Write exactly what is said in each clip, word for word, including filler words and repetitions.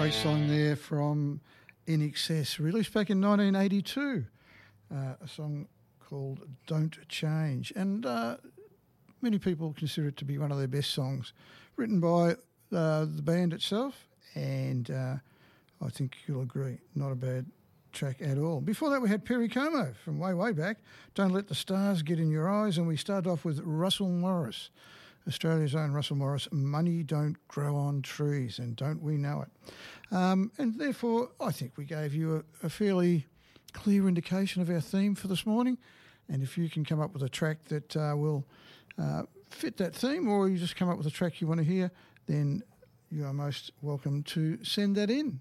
Great song there from In Excess, released back in nineteen eighty-two, uh, a song called Don't Change. And uh, many people consider it to be one of their best songs, written by uh, the band itself, and uh, I think you'll agree, not a bad track at all. Before that, we had Perry Como from way, way back, Don't Let the Stars Get in Your Eyes, and we started off with Russell Morris, Australia's own Russell Morris, Money Don't Grow on Trees, and don't we know it? Um, and therefore, I think we gave you a, a fairly clear indication of our theme for this morning. And if you can come up with a track that uh, will uh, fit that theme, or you just come up with a track you want to hear, then you are most welcome to send that in.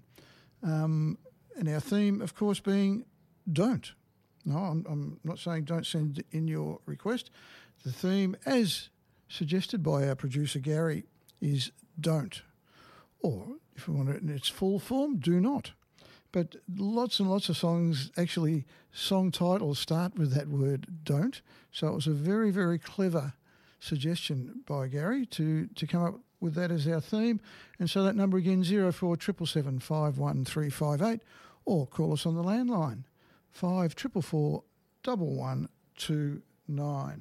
Um, and our theme, of course, being don't. No, I'm, I'm not saying don't send in your request. The theme, as suggested by our producer Gary, is don't. Or, if we want it in its full form, do not. But lots and lots of songs, actually, song titles start with that word don't. So it was a very, very clever suggestion by Gary to, to come up with that as our theme. And so that number again, zero four seven seven five one three five eight, or call us on the landline, five four four four one one two nine.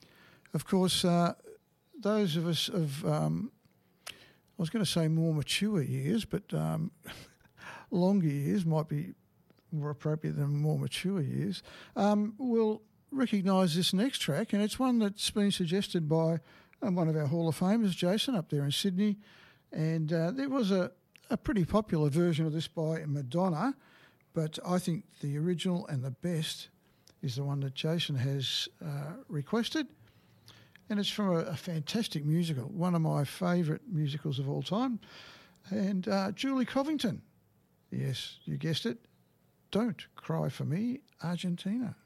Of course, uh, those of us of, um, I was going to say more mature years, but um, longer years might be more appropriate than more mature years, um, will recognise this next track, and it's one that's been suggested by um, one of our Hall of Famers, Jason, up there in Sydney, and uh, there was a, a pretty popular version of this by Madonna, but I think the original and the best is the one that Jason has uh, requested. And it's from a, a fantastic musical, one of my favourite musicals of all time. And uh, Julie Covington. Yes, you guessed it. Don't Cry for Me, Argentina.